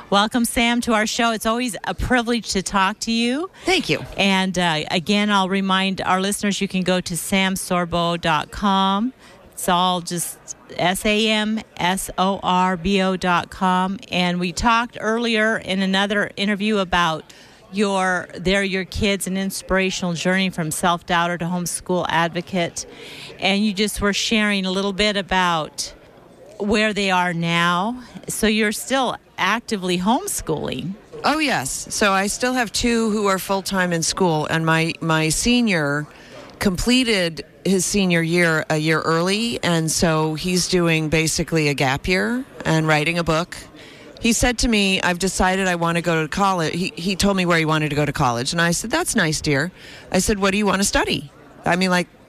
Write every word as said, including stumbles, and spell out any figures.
Welcome, Sam, to our show. It's always a privilege to talk to you. Thank you. And uh, again, I'll remind our listeners you can go to sam sorbo dot com. It's all just S A M S O R B O dot com. And we talked earlier in another interview about your They're Your Kids, an inspirational journey from self-doubter to homeschool advocate. And you just were sharing a little bit about where they are now. So you're still actively homeschooling. Oh, yes. So I still have two who are full-time in school, and my, my senior completed his senior year a year early, and so he's doing basically a gap year and writing a book. He said to me, I've decided I want to go to college. He, he told me where he wanted to go to college, and I said, that's nice, dear. I said, what do you want to study? I mean, like,